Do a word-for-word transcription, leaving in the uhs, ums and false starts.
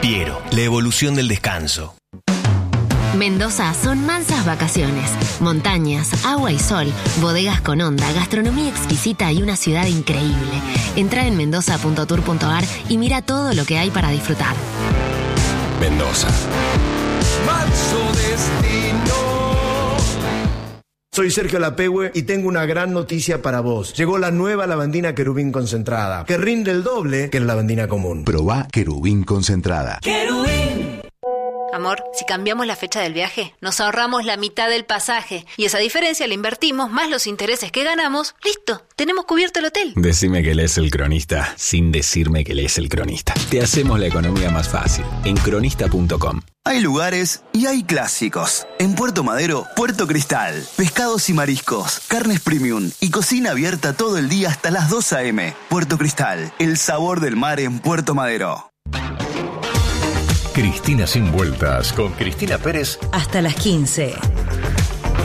Piero, la evolución del descanso. Mendoza son mansas vacaciones, montañas, agua y sol, bodegas con onda, gastronomía exquisita y una ciudad increíble. Entra en mendoza punto tour punto a r y mira todo lo que hay para disfrutar. Mendoza. Manso destino. Soy Sergio Lapehue y tengo una gran noticia para vos. Llegó la nueva lavandina Querubín concentrada, que rinde el doble que la lavandina común. Probá Querubín concentrada. Querubín. Amor, si cambiamos la fecha del viaje, nos ahorramos la mitad del pasaje. Y esa diferencia la invertimos, más los intereses que ganamos. ¡Listo! Tenemos cubierto el hotel. Decime que lees El Cronista, sin decirme que lees El Cronista. Te hacemos la economía más fácil. En cronista punto com. Hay lugares y hay clásicos. En Puerto Madero, Puerto Cristal. Pescados y mariscos, carnes premium y cocina abierta todo el día hasta las dos a eme. Puerto Cristal, el sabor del mar en Puerto Madero. Cristina sin vueltas con Cristina Pérez hasta las quince.